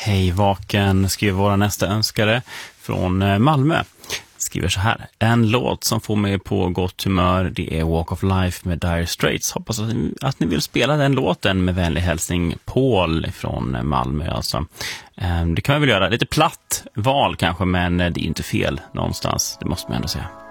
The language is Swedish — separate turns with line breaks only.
Hej vaken, skriver våra nästa önskare från Malmö. Skriver så här: en låt som får mig på gott humör, det är Walk of Life med Dire Straits. Hoppas att ni vill spela den låten. Med vänlig hälsning Paul från Malmö alltså. Det kan jag väl göra, lite platt val kanske, men det är inte fel någonstans, det måste man ändå säga.